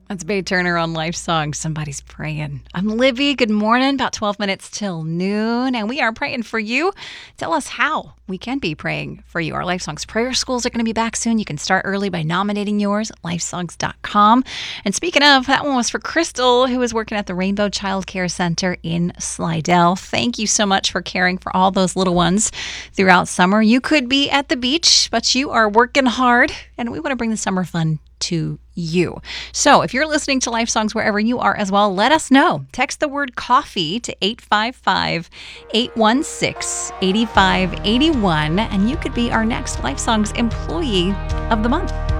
That's Bay Turner on Life Song. Somebody's praying. I'm Libby. Good morning. About 12 minutes till noon. And we are praying for you. Tell us how we can be praying for you. Our Life Songs prayer schools are going to be back soon. You can start early by nominating yours at lifesongs.com. And speaking of, that one was for Crystal, who is working at the Rainbow Child Care Center in Slidell. Thank you so much for caring for all those little ones throughout summer. You could be at the beach, but you are working hard. And we want to bring the summer fun to you. So if you're listening to Life Songs wherever you are as well, let us know. Text the word coffee to 855-816-8581, and you could be our next Life Songs Employee of the Month.